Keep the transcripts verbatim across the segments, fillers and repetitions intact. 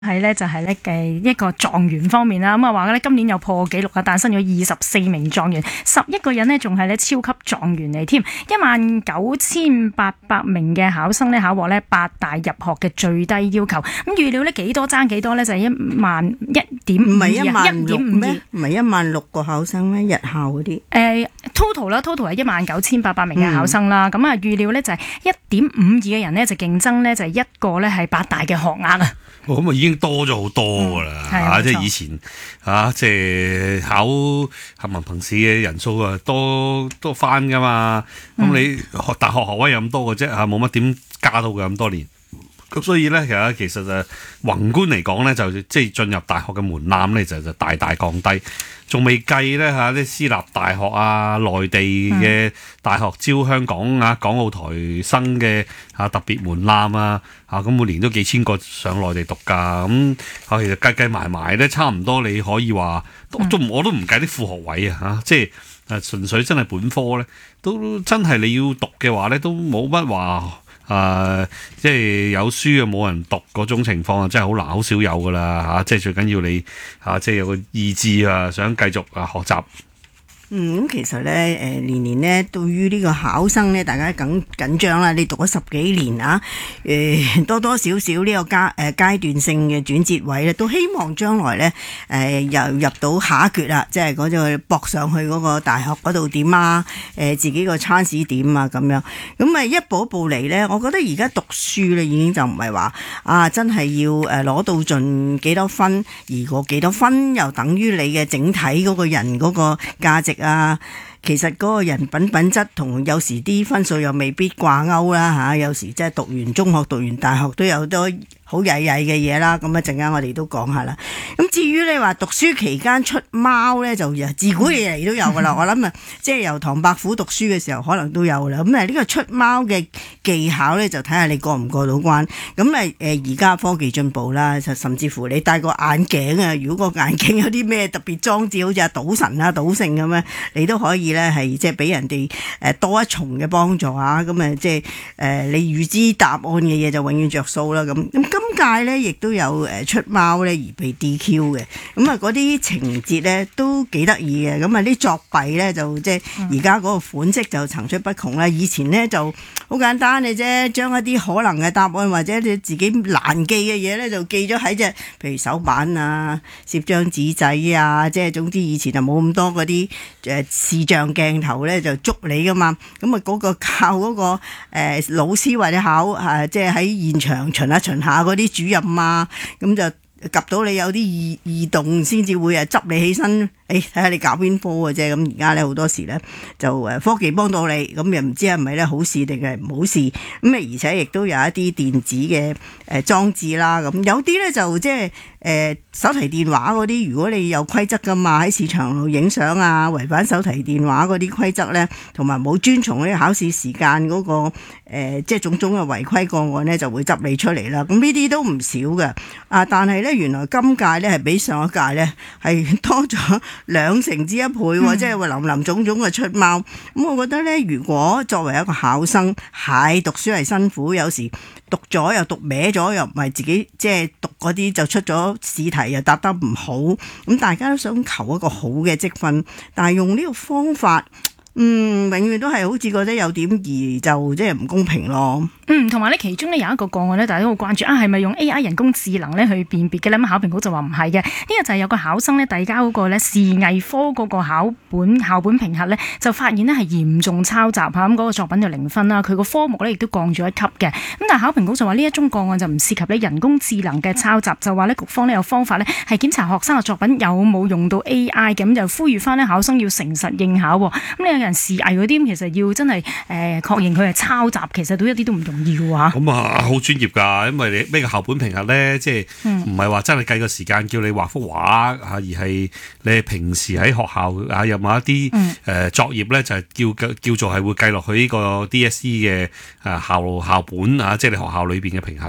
係咧就係咧嘅一個狀元方面啦，咁啊話咧今年又破紀錄啊，誕生咗二十四名狀元，十一個人呢仲係咧超級狀元嚟添，一萬九千八百名嘅考生呢考獲呢八大入學嘅最低要求，咁預料呢幾多爭幾多呢？就係一萬一點五， 唔係一萬六咩？ 唔係一萬六個考生咩？日校嗰啲誒 total 啦 ，total 係一萬九千八百名嘅考生啦，咁啊預料呢就係一點五二嘅人呢就競爭呢就係一個呢係八大嘅學額啊。 咁啊、哦、已經多咗好多噶啦嚇，即係以前嚇即係考考文憑試嘅人數啊多多翻噶嘛，咁、嗯、你學大學學位有咁多嘅啫嚇，冇乜點加到嘅咁多年，咁所以咧其實其實誒宏觀嚟講咧就即係進入大學嘅門檻咧就就大大降低，仲未計咧嚇啲私立大學啊、內地嘅大學招香港啊、港澳台生嘅嚇特別門檻啊嚇，咁每年都幾千個上內地讀㗎，咁嚇其實計計埋埋咧差唔多你可以話都都我都唔計啲副學位啊嚇，即係誒純粹真係本科咧都真係你要讀嘅話咧都冇乜話。誒、呃，即係有書又冇人讀嗰種情況啊，真係好難，好少有㗎啦嚇！即係最緊要你嚇、啊，即係有個意志啊，想繼續啊學習。 嗯，咁其實咧，誒、呃、年年咧對於呢個考生咧，大家緊緊張啦。你讀咗十幾年啊，誒、呃、多多少少呢個階誒、呃、階段性嘅轉折位咧，都希望將來咧誒又入到下一決啦，即係嗰個搏上去嗰個大學嗰度點啊，誒、呃、自己個 chance 點啊咁樣。咁咪一步一步嚟咧，我覺得而家讀書咧已經就唔係話啊真係要誒攞到盡幾多分，而嗰幾多分又等於你嘅整體嗰個人嗰個價值。啊，其實嗰個人品品質同有時啲分數又未必掛鈎啦嚇，有時即係讀完中學、讀完大學都有多好曳曳嘅嘢啦。咁一陣間我哋都講下啦。咁至於你話讀書期間出貓咧，就自古以嚟都有噶啦。我諗啊，即係由唐伯虎讀書嘅時候可能都有啦。咁啊呢個出貓嘅技巧咧，就睇下你過唔過到關。咁誒誒而家科技進步啦，甚至乎你戴個眼鏡啊，如果個眼鏡有啲咩特別裝置，好似阿賭神啊、賭聖咁樣，你都可以咧係即係俾人哋誒多一重嘅幫助啊。咁啊即係誒你預知答案嘅嘢就永遠着數啦。咁咁今屆咧亦都有誒出貓咧而被 D Q 嘅。咁啊嗰啲情節咧都幾得意嘅。咁啊啲作弊咧就即係而家嗰個款式就層出不窮啦。以前咧就好簡單嘅啫，將一啲可能嘅答案或者你自己難記嘅嘢咧就記咗喺隻譬如手板啊、攝張紙仔啊，即係總之以前就冇咁多嗰啲誒視像鏡頭咧就捉你噶嘛。咁啊嗰個靠嗰、嗰個誒、呃、老師或者考誒、啊、即係喺現場巡下巡下嗰啲主任啊，咁就及到你有啲異異動先至會誒執你起身，誒睇下你搞邊科嘅啫。咁而家咧好多時咧就誒科技幫到你，咁又唔知係咪咧好事定係唔好事。咁啊而且亦都有一啲電子嘅誒裝置啦。咁有啲咧就即係誒手提電話嗰啲，如果你有規則噶嘛，喺市場度影相啊，違反手提電話嗰啲規則咧，同埋冇遵從呢個考試時間嗰、嗰個誒、呃、即係種種嘅違規個案咧，就會執你出嚟啦。咁呢啲都唔少嘅。啊，但係咧原來今屆咧係比上一屆咧係多咗兩成之一倍喎，嗯、即係話林林總總嘅出貓。咁我覺得咧，如果作為一個考生，係讀書係辛苦，有時讀咗又讀歪咗，又唔係自己即係讀嗰啲就出咗試題又答得唔好，咁大家都想求一個好嘅積分，但係用呢個方法，嗯，永遠都係好似覺得有點而就即係唔公平咯。 嗯，同埋咧，其中咧有一個個案咧，大家都好關注啊，係咪用 A I 人工智能咧去辨別嘅咧？咁考評局就話唔係嘅，呢、這個就係有個考生咧遞交嗰個咧視藝科嗰個考本校本評核咧，就發現呢係嚴重抄襲嚇，咁、那、嗰個作品就零分啦，佢個科目咧亦都降咗一級嘅。咁但係考評局就話呢一宗個案就唔涉及咧人工智能嘅抄襲，就話咧局方咧有方法咧係檢查學生嘅作品有冇用到 A I 嘅，咁就呼籲翻咧考生要誠實應考。咁你有人視藝嗰啲，其實要真係誒、呃、確認佢係抄襲，其實都一啲都唔容易。 咁啊，好專業㗎，因為你咩個校本評核咧，即係唔係話真係計個時間叫你畫幅畫啊，而係你平時喺學校啊有冇一啲誒、嗯呃、作業咧，就係叫叫做係會計落去呢個 D S E 嘅誒校校本啊，即係你學校裏邊嘅評核。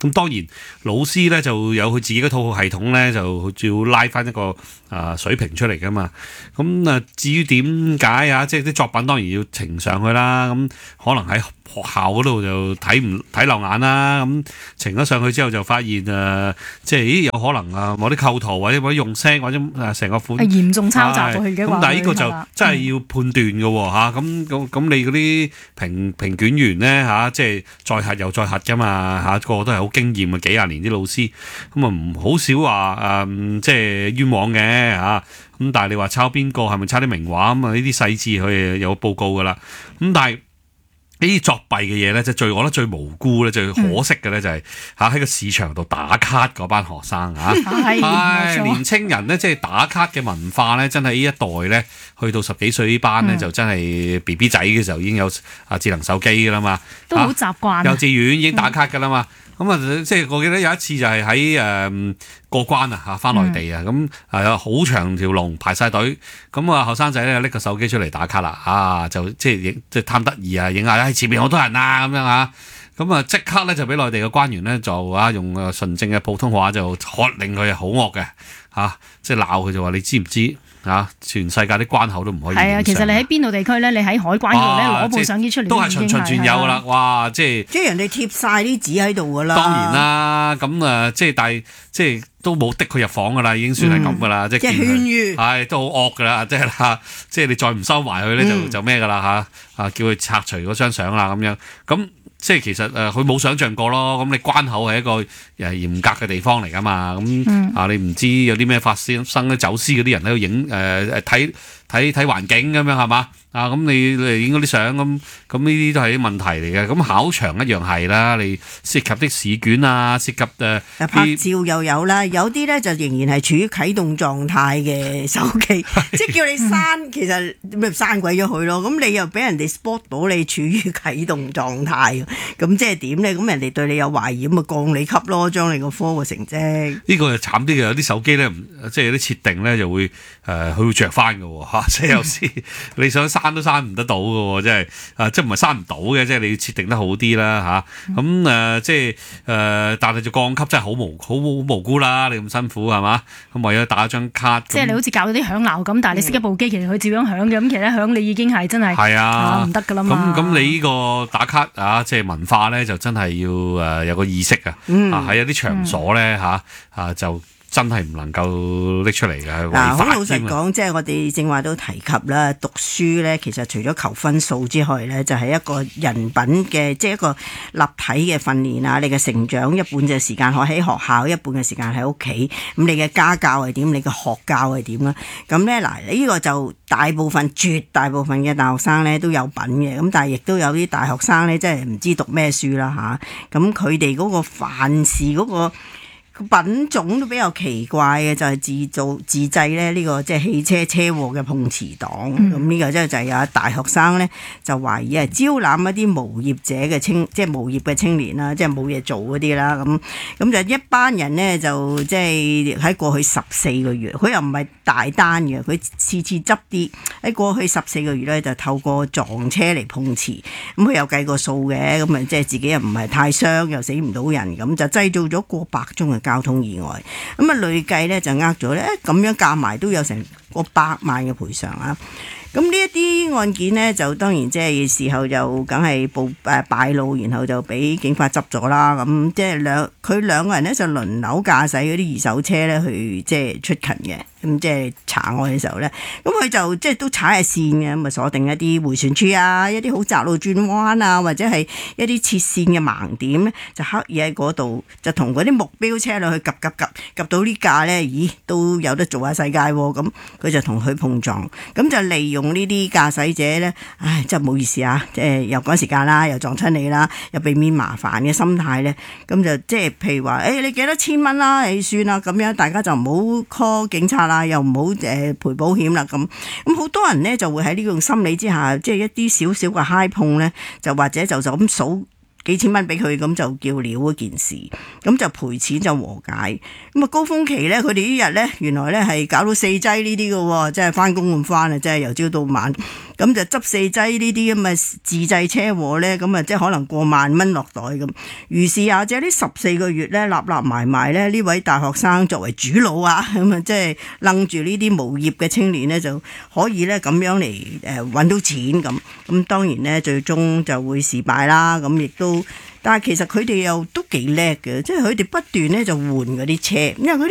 咁當然老師咧就有佢自己嗰套系統咧，就要拉翻一個啊水平出嚟噶嘛。咁啊至於點解啊，即係啲作品當然要呈上去啦。咁可能喺學校嗰度就睇唔睇漏眼啦。咁呈咗上去之後就發現誒，即係咦有可能啊某啲構圖或者或者用聲或者誒成個款係嚴重抄襲咗佢嘅話， 咁但係呢個就真係要判斷嘅喎嚇。咁咁咁你嗰啲評評卷員咧嚇，即係再核又再核噶嘛嚇，個個都係好經驗嘅幾廿年啲老師，咁啊唔好少話誒即係冤枉嘅嚇。咁但係你話抄邊個係咪抄啲名畫咁啊？呢啲細節佢有報告噶啦。咁但係呢啲作弊嘅嘢咧，即係最我覺得最無辜咧、最可惜嘅咧，就係嚇喺個市場度打卡嗰班學生嚇。係年青人咧，即係打卡嘅文化咧，真係呢一代咧，去到十幾歲呢班咧，就真係 B B 仔嘅時候已經有啊智能手機噶啦嘛， 都好習慣。 幼稚園已經打卡噶啦嘛。咁啊，即係我記得有一次就係喺誒過關啊嚇，翻內地啊，咁係有好長條龍排晒隊，咁啊後生仔咧拎個手機出嚟打卡啦，啊就即係影即係貪得意啊，影下喺前面好多人啊咁樣啊，咁啊即刻咧就俾內地嘅關員咧就啊用純正嘅普通話就喝令佢好惡嘅嚇，即係鬧佢就話你知唔知？啊！全世界啲關口都唔可以。係啊， 其實你喺邊度地區咧，你喺海關嗰度咧攞部相機出嚟都係循循善誘噶啦。哇！即係即係人哋貼晒啲紙喺度噶啦。 當然啦，咁啊，即係但係即係都冇的佢入房噶啦，已經算係咁噶啦。即係勸喻， 係都好惡噶啦，即係啦，即係你再唔收埋佢咧，就就咩噶啦嚇啊！叫佢拆除嗰張相啦咁樣咁。即係其實誒，佢冇想像過咯。咁你關口係一個誒嚴格嘅地方嚟㗎嘛。咁、嗯、啊，你唔知有啲咩發生咧，走私嗰啲人喺度影誒誒睇睇睇環境咁樣係嘛？啊，咁你你影嗰啲相咁，咁呢啲都係啲問題嚟嘅。咁考場一樣係啦，你涉及啲試卷啊，涉及誒、呃、 拍照又有啦，有啲咧就仍然係處於啟動狀態嘅手機，即係叫你刪，其實咪刪鬼咗佢咯。咁你又俾人哋 spot 到你處於啟動狀態，咁即係點咧？咁人哋對你有懷疑，咁咪降你級咯，將你個科嘅成績。呢個就慘啲嘅，有啲手機咧，即係有啲設定咧就會誒，佢、呃、會着翻嘅喎嚇，即係有時你想刪都刪唔得到嘅喎，即係啊，即係唔係刪唔到嘅，即係你要設定得好啲啦嚇。咁、啊、誒，即係誒、呃，但係就降級真係好無好無辜啦！你咁辛苦係嘛？咁為咗打一張卡， 即係你好似教到啲響鬧咁，但係你熄一部機，其實佢照樣響嘅。咁其實響你已經係真係係啊唔得㗎啦嘛。 咁咁你呢個打卡啊，即係文化咧，就真係要誒有個意識啊！啊喺有啲場所咧嚇啊就。真係唔能夠拎出嚟嘅，違法。 好老實講，即係我哋正話都提及啦，讀書咧，其實除咗求分數之外咧，就係一個人品嘅，即係一個立體嘅訓練啊！你嘅成長一半嘅時間喺學校，一半嘅時間喺屋企。咁你嘅家教係點？你嘅學教係點啦？咁咧嗱，呢個就大部分、絕大部分嘅大學生咧都有品嘅。咁但係亦都有啲大學生咧，真係唔知讀咩書啦嚇。咁佢哋嗰個凡事嗰個品種都比較奇怪嘅，就係、是、自造自製咧呢個即係汽車車禍嘅碰瓷黨。咁呢、嗯、個即係就係有大學生咧就懷疑係招攬一啲無業者嘅青，即係無業嘅青年啦，即係冇嘢做嗰啲啦。咁咁就一班人咧就即係喺過去十四個月，佢又唔係大單嘅，佢次次執啲喺過去十四個月咧就透過撞車嚟碰瓷。咁佢有計過數嘅，咁啊即係自己又唔係太傷，又死唔到人，咁就製造咗過百宗嘅交通意外，咁啊累計咧就呃咗咧，咁樣加埋都有成個百萬嘅賠償啊！咁呢一啲案件呢，就當然即係事後就梗係暴誒敗露，然後就俾警方執咗啦。咁即係兩佢兩個人呢，就輪流駕駛嗰啲二手車咧去即係出勤嘅。咁即係查案嘅時候咧，咁佢就即係都踩下線嘅，咁啊鎖定一啲迴旋處啊，一啲好窄路轉彎啊，或者係一啲切線嘅盲點咧，就刻意喺嗰度就同嗰啲目標車輛去夾夾夾夾到呢架咧，咦都有得做下世界喎！咁佢就同佢碰撞，咁就利用呢啲駕駛者咧，唉真係唔好意思啊，即係又趕時間啦，又撞親你啦，又避免麻煩嘅心態咧，咁就即係譬如話，誒、欸、你幾多千蚊啦，你算啦，咁樣大家就唔好 call 警察啦，又唔好誒賠保險啦，咁咁好多人咧就會喺呢種心理之下，即係一啲少少嘅嗨碰咧，就或者就就咁數幾千蚊俾佢，咁就叫了嗰件事，咁就賠錢就和解。咁啊高峰期咧，佢哋呢日咧原來咧係搞到四劑呢啲嘅喎，即係翻工咁翻啊，即係由朝到晚。咁咁就執四劑呢啲咁嘅自製車禍咧，咁啊即係可能過萬蚊落袋咁。於是啊，即係呢十四個月咧，立立埋埋咧，呢位大學生作為主腦啊，咁啊即係楞住呢啲無業嘅青年咧，就可以咧咁樣嚟誒揾到錢咁。咁當然咧，最終就會事敗啦。咁亦都，但係其實佢哋又都幾叻嘅，即係佢哋不斷咧就換嗰啲車，因為佢